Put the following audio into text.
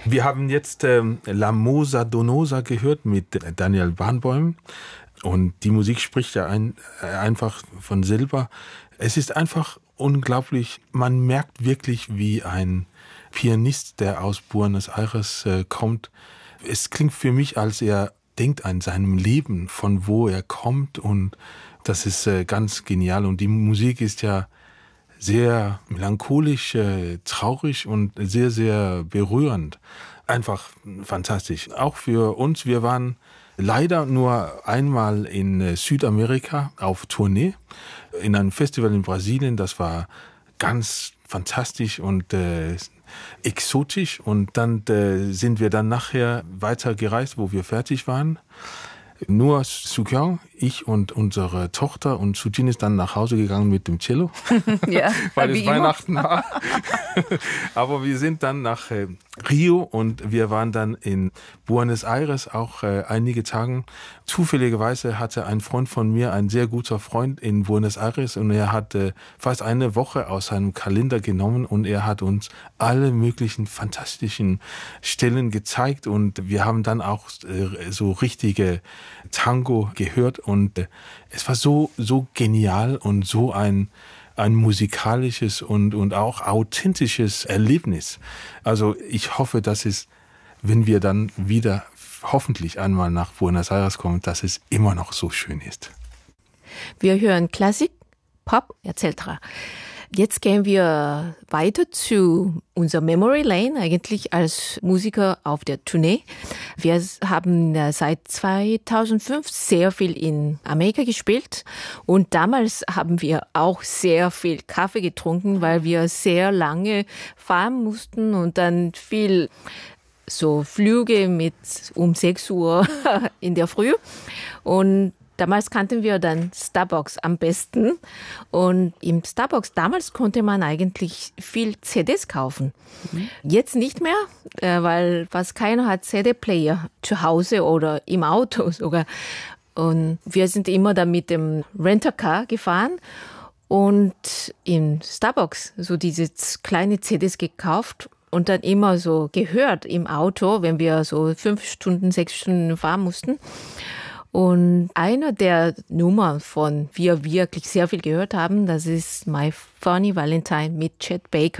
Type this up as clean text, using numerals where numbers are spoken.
Wir haben jetzt La Mosa Donosa gehört mit Daniel Barenboim. Und die Musik spricht ja einfach von Silber. Es ist einfach unglaublich. Man merkt wirklich, wie ein Pianist, der aus Buenos Aires kommt. Es klingt für mich, als er denkt an seinem Leben, von wo er kommt. Und das ist ganz genial. Und die Musik ist ja sehr melancholisch, traurig und sehr, sehr berührend. Einfach fantastisch. Auch für uns, wir waren leider nur einmal in Südamerika auf Tournee, in einem Festival in Brasilien. Das war ganz fantastisch und exotisch. Und dann sind wir dann nachher weitergereist, wo wir fertig waren. Nur Sukyoung, ich und unsere Tochter, und Sujin ist dann nach Hause gegangen mit dem Cello, ja, weil es Weihnachten war. Aber wir sind dann nach Rio und wir waren dann in Buenos Aires auch einige Tage. Zufälligerweise hatte ein Freund von mir, ein sehr guter Freund in Buenos Aires, und er hat fast eine Woche aus seinem Kalender genommen und er hat uns alle möglichen fantastischen Stellen gezeigt, und wir haben dann auch so richtige Tango gehört, und es war so genial und so ein musikalisches und auch authentisches Erlebnis. Also ich hoffe, dass es, wenn wir dann wieder hoffentlich einmal nach Buenos Aires kommen, dass es immer noch so schön ist. Wir hören Klassik, Pop etc. Jetzt gehen wir weiter zu unserer Memory Lane, eigentlich als Musiker auf der Tournee. Wir haben seit 2005 sehr viel in Amerika gespielt, und damals haben wir auch sehr viel Kaffee getrunken, weil wir sehr lange fahren mussten und dann viel so Flüge um 6 Uhr in der Früh. Und damals kannten wir dann Starbucks am besten. Und im Starbucks damals konnte man eigentlich viel CDs kaufen. Jetzt nicht mehr, weil fast keiner hat CD-Player zu Hause oder im Auto sogar. Und wir sind immer dann mit dem Rent-A-Car gefahren und im Starbucks so diese kleine CDs gekauft und dann immer so gehört im Auto, wenn wir so 5 Stunden, 6 Stunden fahren mussten. Und eine der Nummern, von wir wirklich sehr viel gehört haben, das ist My Funny Valentine mit Chet Baker.